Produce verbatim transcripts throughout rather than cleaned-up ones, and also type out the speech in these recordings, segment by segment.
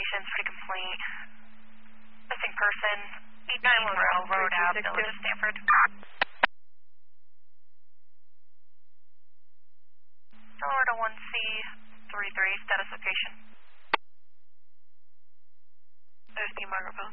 station's pretty complete. Missing person, eighteen Rail Road Ave, Village of Stanford. Florida one C three three, status location. There's the Margaretville.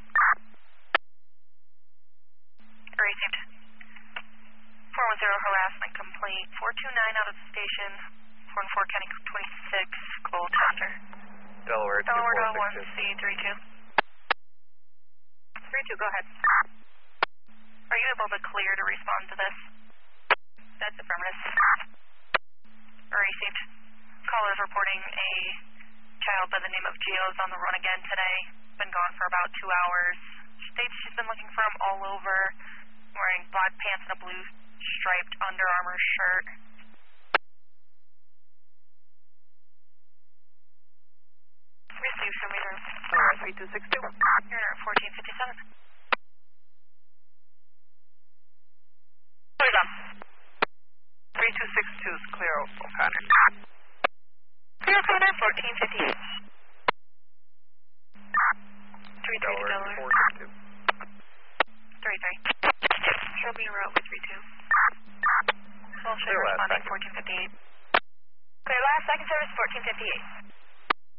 Received. four one zero harassment complete. four two nine out of the station. four one four County twenty-six, Cole Tester. Delaware Delaware one C three two. three two, go ahead. Are you able to clear to respond to this? That's affirmative. Received. Callers reporting a child by the name of Gio's on the run again today. Been gone for about two hours. States she's been looking for him all over, wearing black pants and a blue striped Under Armour shirt. Received, show me your three two six two. You're at fourteen fifty-seven. Clear done. three two six two is clear, O'Connor. Clear O'Connor, fourteen fifty-eight. three three to Delaware. three three. Show me your route with three two. Full show responding fourteen fifty-eight. Clear last, second service fourteen fifty-eight.